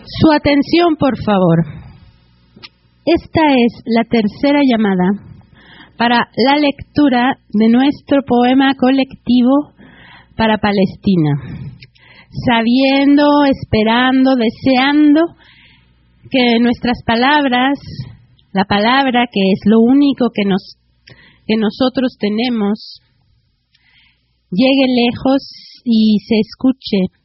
Su atención, por favor. Esta es la tercera llamada para la lectura de nuestro poema colectivo para Palestina, sabiendo, esperando, deseando que nuestras palabras, la palabra que es lo único que nosotros tenemos, llegue lejos y se escuche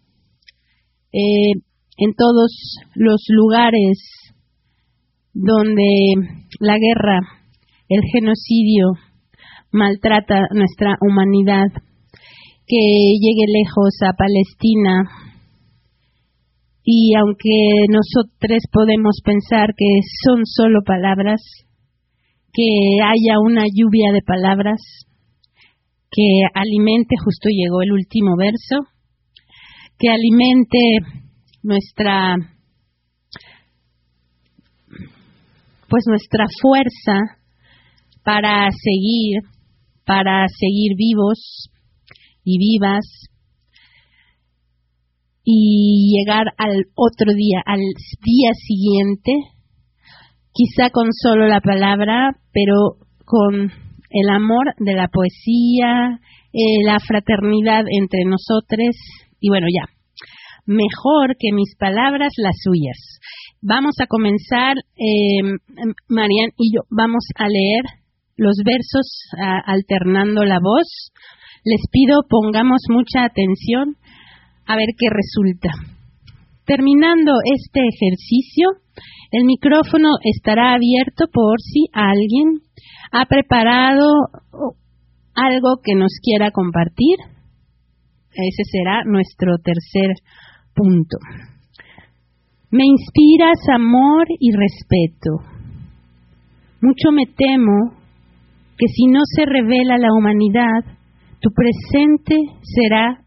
en todos los lugares donde la guerra, el genocidio maltrata nuestra humanidad, que llegue lejos a Palestina. Y aunque nosotros podemos pensar que son solo palabras, que haya una lluvia de palabras que alimente, justo llegó el último verso, que alimente nuestra fuerza para seguir vivos y vivas y llegar al otro día, al día siguiente, quizá con solo la palabra, pero con el amor de la poesía, la fraternidad entre nosotros, y bueno, ya, mejor que mis palabras, las suyas. Vamos a comenzar, Marian y yo vamos a leer los versos alternando la voz. Les pido pongamos mucha atención a ver qué resulta. Terminando este ejercicio, el micrófono estará abierto por si alguien ha preparado algo que nos quiera compartir. Ese será nuestro tercer punto. Me inspiras amor y respeto. Mucho me temo que si no se revela la humanidad, tu presente será